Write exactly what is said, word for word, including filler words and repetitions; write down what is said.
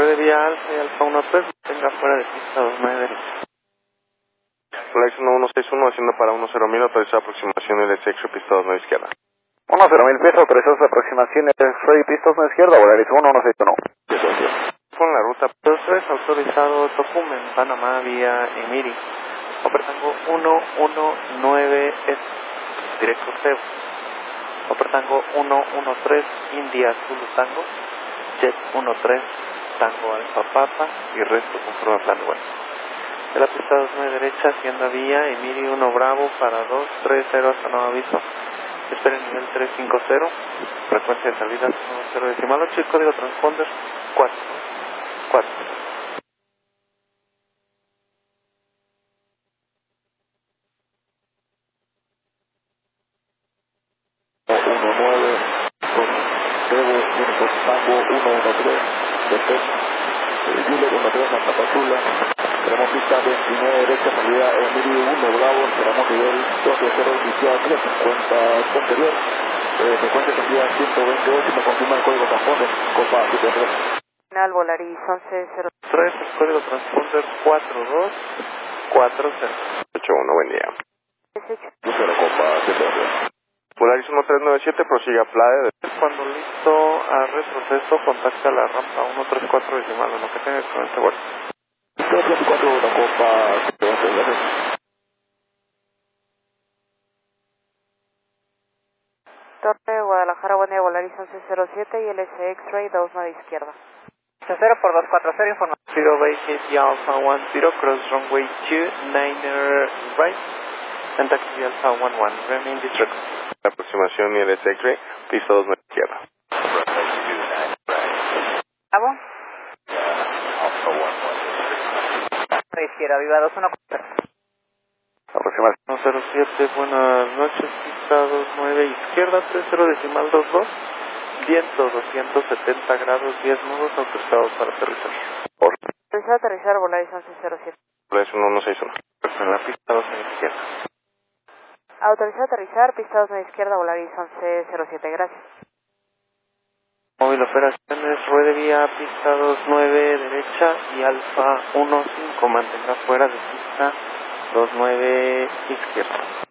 ruede vía alfa y alfa uno tres, tenga fuera de pista dos nueve derecha. Volaris uno uno seis uno, haciendo para uno cero mil, autorizada aproximación L S X, pista dos nueve izquierda. uno cero mil pies, autorizados aproximaciones, soy pista dos nueve izquierda, Volaris uno uno seis uno. Con la ruta dos tres, autorizado Tocumen, Panamá, vía Emiri. Opertango uno uno nueve S, directo Cebo. Opertango uno uno tres, India Zulu Tango, Jet uno tres, Tango Alfa Papa y resto con prueba plan bueno. De la pista dos nueve derecha, hacienda vía Emiri uno Bravo para dos tres cero hasta nuevo aviso. Esperen nivel tres cinco cero, frecuencia de salida uno cero decimal ocho y código transponder cuatro cuatro. uno nueve, con Cebo, Tango uno uno tres, después Juliet uno tres, Santa Pazula, tenemos pista veintinueve derecha, salida Emiri uno Bravo, esperamos nivel dos cero inicial tres cincuenta posterior, eh, frecuencia de salida ciento veintiocho, me confirma el código transponder, Copa siete tres. Final Volaris once cero tres, el código transponder cuatro dos cuatro cero. ocho uno, buen día. Crucero Copa siete tres. Volaris uno tres nueve siete, prosiga Playa. Cuando listo a retroceso, contacta la rampa uno tres cuatro decimal, en lo que tenga con este vuelo. tres cuatro, la Copa siete tres, gracias. Torre Guadalajara, buen día, Volaris once cero siete y L S X-Ray dos nueve izquierda. cero por dos cuatro cero, información. Zero base Alpha one zero, cross runway two, niner right, and taxi Alpha one one, remain disregard. Aproximación L S X, pista dos nueve izquierda. ¿Cabo? Izquierda, viva dos uno cuatro. Aproximación. uno cero siete, buenas noches, pista dos nueve izquierda, tres cero decimal dos dos, viento doscientos setenta grados, diez nudos, autorizados para aterrizar. Por Autorizado a aterrizar Volaris once cero siete. Volaris uno uno seis uno. En la pista dos nueve izquierda. Autorizado a aterrizar, pista dos nueve izquierda, Volaris once cero siete, gracias. Móvil operaciones, ruede vía pista dos nueve derecha y alfa uno cinco, mantenga fuera de pista dos nueve izquierda.